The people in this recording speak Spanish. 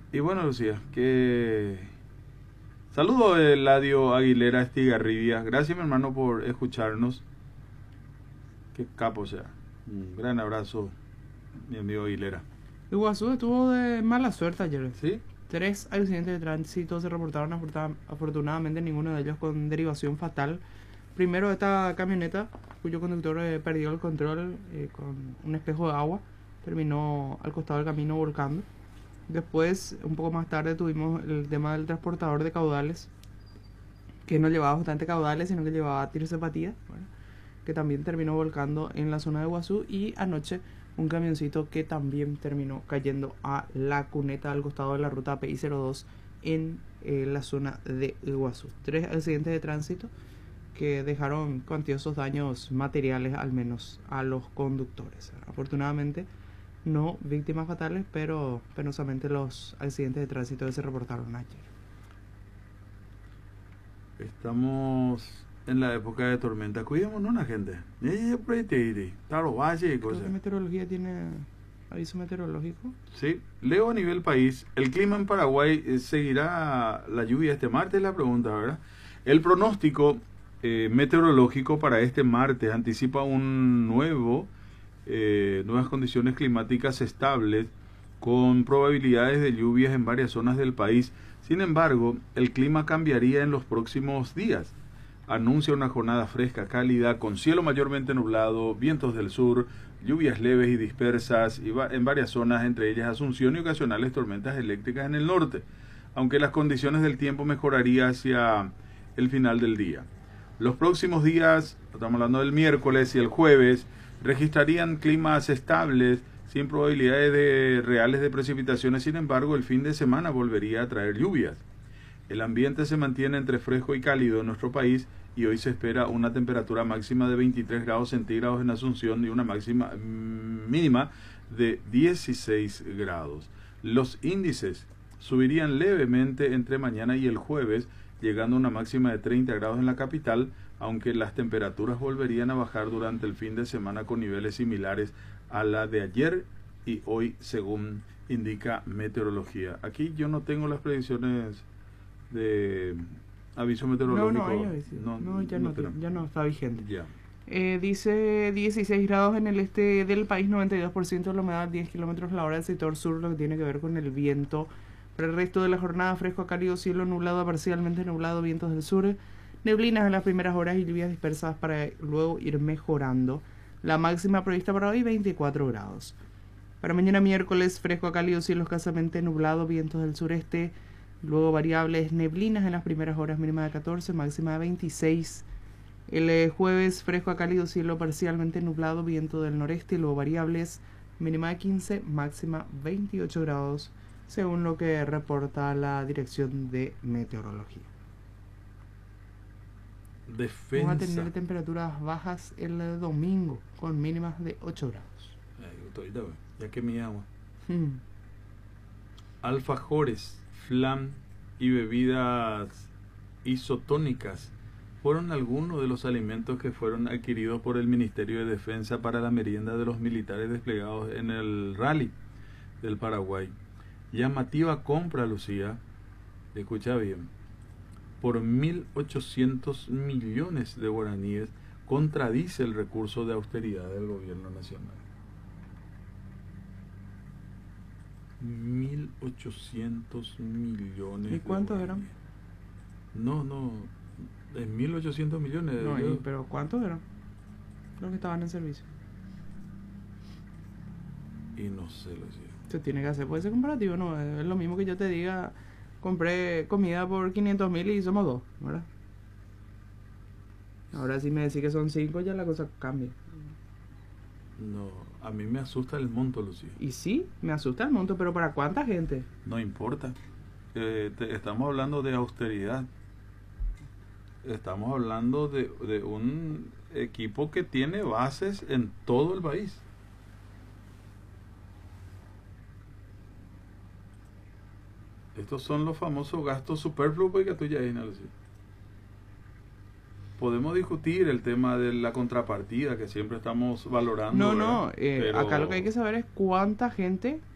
Y bueno, Lucía, que saludo Eladio Aguilera Estigarribia. Gracias, mi hermano, por escucharnos. Qué capo sea. Un gran abrazo, mi amigo Aguilera. Iguazú estuvo de mala suerte ayer. ¿Sí? 3 accidentes de tránsito se reportaron, afortunadamente ninguno de ellos con derivación fatal. Primero, esta camioneta cuyo conductor perdió el control con un espejo de agua, terminó al costado del camino volcando. Después, un poco más tarde, tuvimos el tema del transportador de caudales, que no llevaba bastante caudales, sino que llevaba tiros de zapatilla, ¿verdad? Que también terminó volcando en la zona de Iguazú. Y anoche un camioncito que también terminó cayendo a la cuneta al costado de la ruta API-02 en la zona de Iguazú. 3 accidentes de tránsito que dejaron cuantiosos daños materiales, al menos a los conductores. Afortunadamente no víctimas fatales, pero penosamente los accidentes de tránsito que se reportaron ayer. Estamos en la época de tormenta. Cuidémonos, una gente. Claro, vaya y Creo cosas. que meteorología tiene aviso meteorológico. Sí, leo a nivel país. El clima en Paraguay seguirá la lluvia este martes, la pregunta, ¿verdad? El pronóstico meteorológico para este martes anticipa nuevas condiciones climáticas estables con probabilidades de lluvias en varias zonas del país. Sin embargo, el clima cambiaría en los próximos días. Anuncia una jornada fresca, cálida, con cielo mayormente nublado, vientos del sur, lluvias leves y dispersas en varias zonas, entre ellas Asunción, y ocasionales tormentas eléctricas en el norte, aunque las condiciones del tiempo mejorarían hacia el final del día. Los próximos días, estamos hablando del miércoles y el jueves, registrarían climas estables, sin probabilidades reales de precipitaciones. Sin embargo, el fin de semana volvería a traer lluvias. El ambiente se mantiene entre fresco y cálido en nuestro país y hoy se espera una temperatura máxima de 23 grados centígrados en Asunción y una máxima mínima de 16 grados. Los índices subirían levemente entre mañana y el jueves, llegando a una máxima de 30 grados en la capital, aunque las temperaturas volverían a bajar durante el fin de semana con niveles similares a la de ayer y hoy, según indica meteorología. Aquí yo no tengo las predicciones de aviso meteorológico. Ya no está vigente. Ya. Dice 16 grados en el este del país, 92% de la humedad, 10 kilómetros la hora del sector sur, lo que tiene que ver con el viento. Para el resto de la jornada, fresco a cálido, cielo nublado a parcialmente nublado, vientos del sur, neblinas en las primeras horas y lluvias dispersas para luego ir mejorando. La máxima prevista para hoy, 24 grados. Para mañana miércoles, fresco a cálido, cielo escasamente nublado, vientos del sureste, luego variables, neblinas en las primeras horas, mínima de 14, máxima de 26. El jueves, fresco a cálido, cielo parcialmente nublado, viento del noreste, luego variables, mínima de 15, máxima 28 grados, según lo que reporta la Dirección de Meteorología. Defensa. Vamos a tener temperaturas bajas el domingo, con mínimas de 8 grados. Ya que mi agua. Alfajores, flan y bebidas isotónicas fueron algunos de los alimentos que fueron adquiridos por el Ministerio de Defensa para la merienda de los militares desplegados en el rally del Paraguay. Llamativa compra, Lucía, escucha bien, por 1.800 millones de guaraníes, contradice el recurso de austeridad del gobierno nacional. 1.800 millones. ¿Y cuántos eran? No, de 1.800 millones. No, pero ¿cuántos eran los que estaban en servicio? Y no sé, Lucía. Se tiene que hacer por ese comparativo, ¿no? Es lo mismo que yo te diga, compré comida por 500.000 y somos dos, ¿verdad? Ahora si me decís que son 5, ya la cosa cambia. No, a mí me asusta el monto, Lucía. Y sí, me asusta el monto, pero ¿para cuánta gente? No importa. Estamos hablando de austeridad. Estamos hablando de un equipo que tiene bases en todo el país. Estos son los famosos gastos superfluos que tú ya Lucía. Podemos discutir el tema de la contrapartida que siempre estamos valorando. No, acá lo que hay que saber es cuánta gente